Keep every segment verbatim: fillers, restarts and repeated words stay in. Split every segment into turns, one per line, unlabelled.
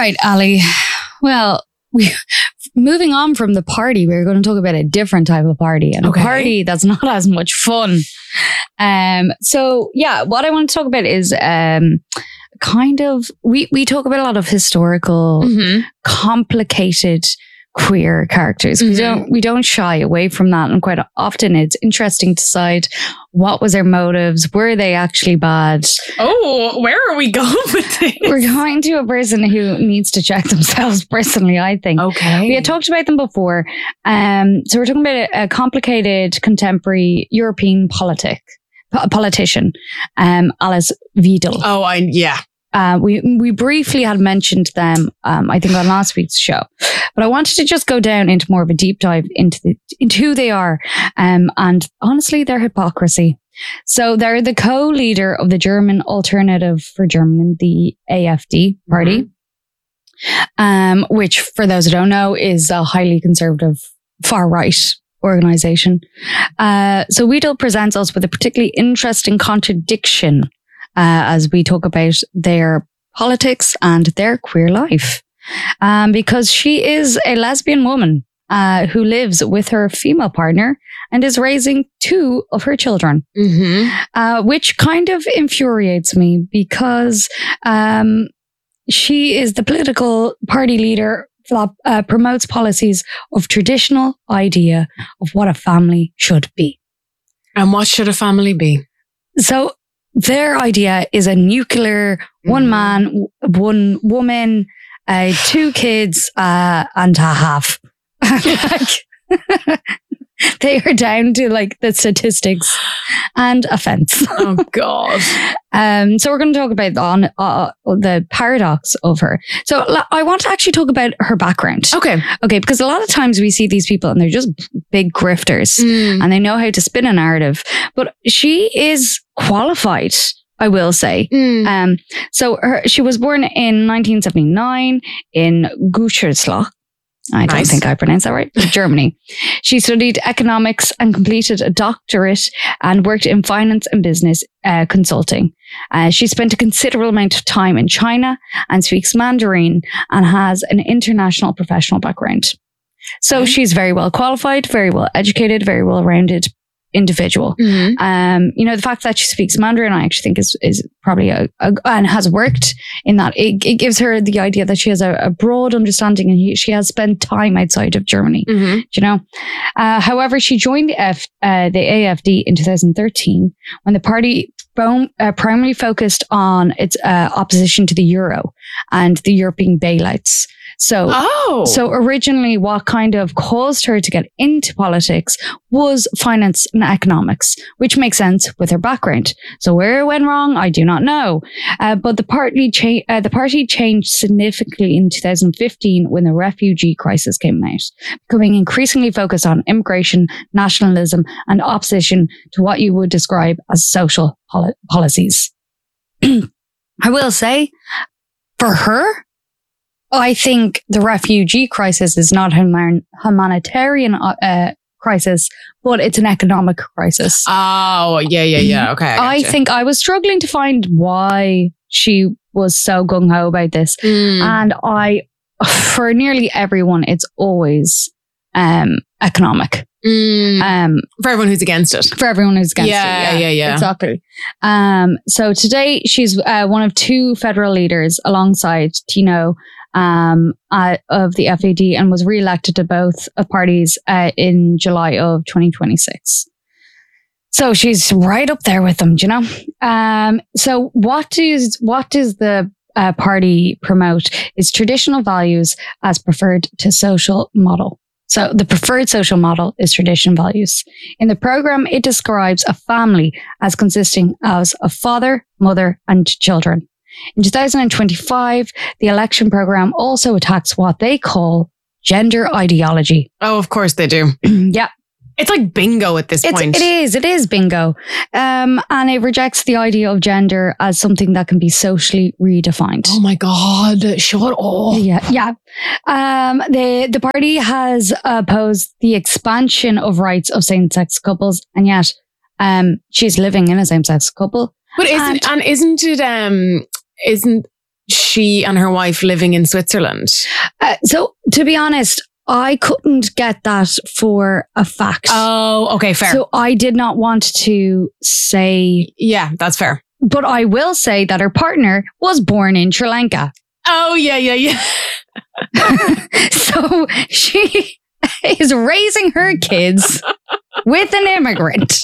right, Ali. Well, we moving on from the party, we're going to talk about a different type of party, and okay. a party that's not as much fun. Um, so yeah, what I want to talk about is um, kind of we we talk about a lot of historical, mm-hmm. complicated queer characters. Mm-hmm. We don't we don't shy away from that, and quite often it's interesting to decide what was their motives. Were they actually bad?
Oh, where are we going with this?
We're going to a person who needs to check themselves personally, I think.
Okay.
We had talked about them before. Um, so we're talking about a, a complicated contemporary European politic po- politician, um, Alice Weidel.
Oh, I yeah.
Uh, we we briefly had mentioned them, um, I think, on last week's show, but I wanted to just go down into more of a deep dive into the, into who they are, um, and honestly, their hypocrisy. So they're the co-leader of the German Alternative for Germany, the A F D party, mm-hmm. um, which, for those who don't know, is a highly conservative far right organization. Uh, so Weidel presents us with a particularly interesting contradiction. Uh, as we talk about their politics and their queer life. Um, because she is a lesbian woman uh, who lives with her female partner and is raising two of her children, mm-hmm. uh, which kind of infuriates me because um, she is the political party leader that uh, promotes policies of traditional idea of what a family should be.
And what should a family be?
So, their idea is a nuclear one man, one woman, uh, two kids, uh, and a half. Like, they are down to like the statistics and a fence.
Oh God.
um, so we're going to talk about on uh, the paradox of her. So I want to actually talk about her background.
Okay.
Okay, because a lot of times we see these people and they're just big grifters mm. and they know how to spin a narrative. But she is qualified, I will say. Mm. Um, so her, she was born in nineteen seventy-nine in Gütersloh. I don't nice. think I pronounced that right. Germany. She studied economics and completed a doctorate and worked in finance and business uh, consulting. Uh, she spent a considerable amount of time in China and speaks Mandarin and has an international professional background. So okay. she's very well qualified, very well educated, very well rounded individual. Mm-hmm. Um, you know, the fact that she speaks Mandarin, I actually think is is probably a, a and has worked in that. It, it gives her the idea that she has a, a broad understanding and he, she has spent time outside of Germany. Mm-hmm. You know, uh, however, she joined the F uh, the A F D in two thousand thirteen when the party Bone, uh, primarily focused on its uh, opposition to the euro and the European bailouts. So, oh. so originally what kind of caused her to get into politics was finance and economics, which makes sense with her background. So where it went wrong, I do not know. Uh, but the party, cha- uh, the party changed significantly in two thousand fifteen when the refugee crisis came out, becoming increasingly focused on immigration, nationalism, and opposition to what you would describe as social poli- policies. I will say, for her, I think the refugee crisis is not a human- humanitarian uh, crisis, but it's an economic crisis.
Oh, yeah, yeah, yeah. Okay. I,
I think I was struggling to find why she was so gung-ho about this. Mm. And I, for nearly everyone, it's always um, economic.
Mm. Um, for everyone who's against it.
For everyone who's against
yeah,
it. Yeah,
yeah, yeah.
Exactly. Um, so today she's uh, one of two federal leaders alongside Tino um, uh, of the F A D and was re-elected to both parties uh, in July of twenty twenty-six. So she's right up there with them, do you know? Um, so what does, what does the uh, party promote is traditional values as preferred to social model. So the preferred social model is traditional values. In the program, it describes a family as consisting of a father, mother, and children. In two thousand twenty-five, the election program also attacks what they call gender ideology.
Oh, of course they do.
Yeah.
It's like bingo at this
it's,
point.
It is. It is bingo. Um, and it rejects the idea of gender as something that can be socially redefined.
Oh my God. Shut up.
Yeah. Yeah. Um, the, the party has opposed the expansion of rights of same-sex couples. And yet, um, she's living in a same-sex couple.
But isn't, and, and isn't it, um, isn't she and her wife living in Switzerland?
Uh, so to be honest, I couldn't get that for a fact.
Oh, okay, fair.
So I did not want to say.
Yeah, that's fair.
But I will say that her partner was born in Sri Lanka.
Oh, yeah, yeah, yeah.
So she is raising her kids with an immigrant.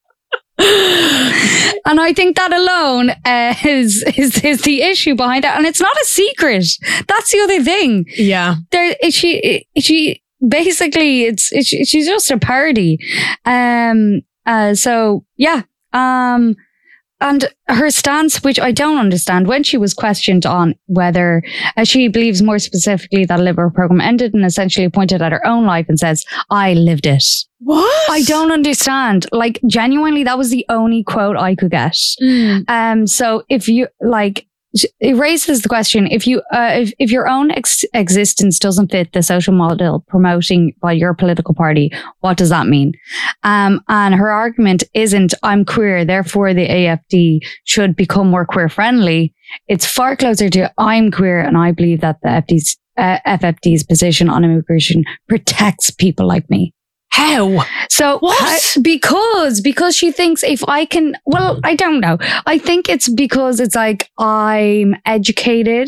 And I think that alone uh, is, is is the issue behind that. And it's not a secret. That's the other thing.
Yeah.
There, she, she basically, it's, it's she's just a parody. Um. Uh. So, yeah. Um. And her stance, which I don't understand, when she was questioned on whether uh, she believes more specifically that a Liberal program ended and essentially pointed at her own life and says, I lived it.
What?
I don't understand. Like, genuinely, that was the only quote I could get.
Mm.
Um. So if you, like, it raises the question, if you, uh, if, if your own ex- existence doesn't fit the social model promoting by your political party, what does that mean? Um, and her argument isn't, I'm queer, therefore the A F D should become more queer friendly. It's far closer to, I'm queer and I believe that the F D's, uh, F F D's position on immigration protects people like me.
How?
So
what?
Uh, because because she thinks if I can, well, I don't know. I think it's because it's like I'm educated,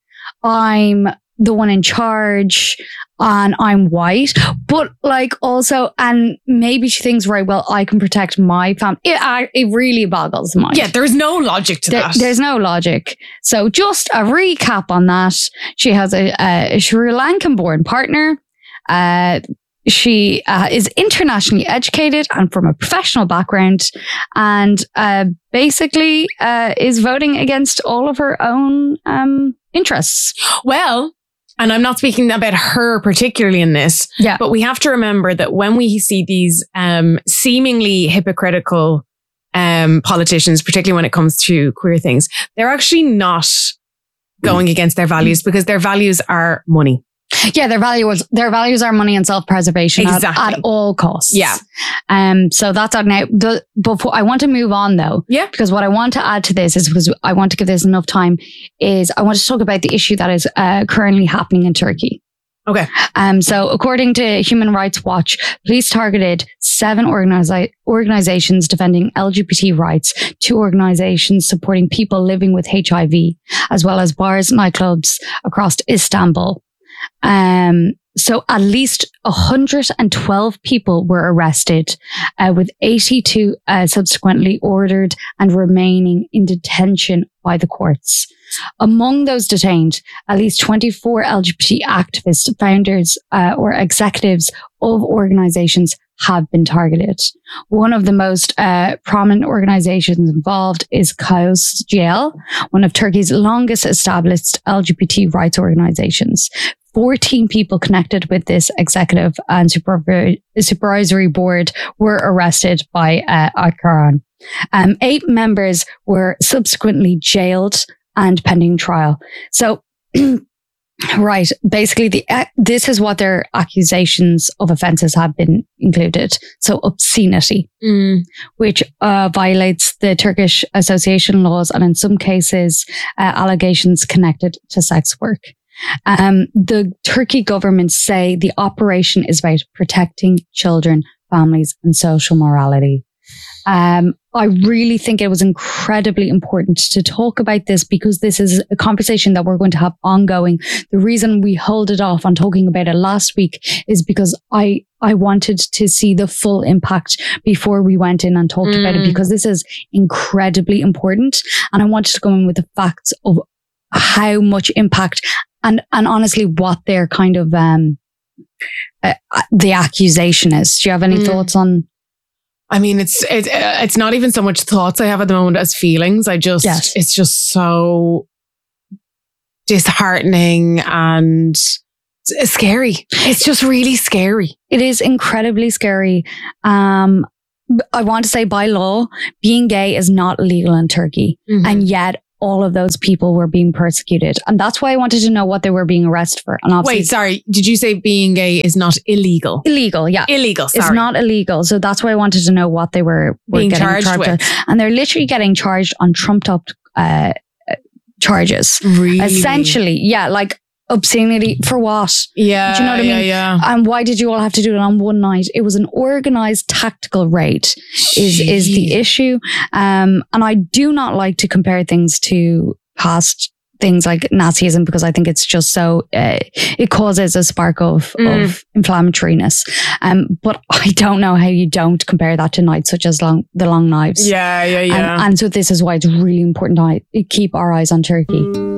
I'm the one in charge, and I'm white. But like also, and maybe she thinks, right, well, I can protect my family. It, I, it really boggles the mind.
Yeah, there's no logic to
there,
that.
There's no logic. So just a recap on that. She has a, a Sri Lankan born partner. Uh, She uh, is internationally educated and from a professional background, and uh, basically uh, is voting against all of her own um, interests.
Well, and I'm not speaking about her particularly in this,
yeah.
But we have to remember that when we see these um, seemingly hypocritical um, politicians, particularly when it comes to queer things, they're actually not going against their values because their values are money.
Yeah, their values their values are money and self-preservation
exactly.
at, at all costs.
Yeah.
Um. So that's out now. The, before I want to move on though.
Yeah. Because
what I want to add to this is because I want to give this enough time is I want to talk about the issue that is uh, currently happening in Turkey.
Okay.
Um. So according to Human Rights Watch, police targeted seven organizi- organizations defending L G B T rights, two organizations supporting people living with H I V, as well as bars, nightclubs across Istanbul. Um, so at least one hundred twelve people were arrested, uh, with eighty-two uh, subsequently ordered and remaining in detention by the courts. Among those detained, at least twenty-four L G B T activists, founders, uh, or executives of organizations have been targeted. One of the most uh, prominent organizations involved is Kaos G L, one of Turkey's longest established L G B T rights organizations. fourteen people connected with this executive and supervi- supervisory board were arrested by uh, Ankara. Um, eight members were subsequently jailed and pending trial. So, right, basically, the uh, this is what their accusations of offences have been included. So, obscenity,
mm.
which uh, violates the Turkish association laws, and in some cases, uh, allegations connected to sex work. Um, the Turkey government say the operation is about protecting children, families, and social morality. Um, I really think it was incredibly important to talk about this because this is a conversation that we're going to have ongoing. The reason we held it off on talking about it last week is because I, I wanted to see the full impact before we went in and talked mm. about it, because this is incredibly important. And I wanted to go in with the facts of how much impact and, and honestly what their kind of, um, uh, the accusation is. Do you have any mm. thoughts on?
I mean, it's it, it's not even so much thoughts I have at the moment as feelings. I just, yes. It's just so disheartening and scary. It's just really scary.
It is incredibly scary. Um, I want to say by law, being gay is not legal in Turkey. Mm-hmm. And yet all of those people were being persecuted. And that's why I wanted to know what they were being arrested for. And
wait, sorry. Did you say being gay is not illegal?
Illegal, yeah.
Illegal, sorry.
It's not illegal. So that's why I wanted to know what they were, were
being
getting
charged,
charged
with.
with. And they're literally getting charged on trumped up uh, charges.
Really?
Essentially, yeah, like obscenity for what?
Yeah.
Do you know what I
yeah,
mean?
Yeah.
And why did you all have to do it on one night? It was an organized tactical raid is, is the issue. Um, and I do not like to compare things to past things like Nazism because I think it's just so, uh, it causes a spark of, mm. of inflammatoriness. Um, but I don't know how you don't compare that to nights such as long, the Long Knives.
Yeah, yeah, yeah.
And, and so this is why it's really important to keep our eyes on Turkey.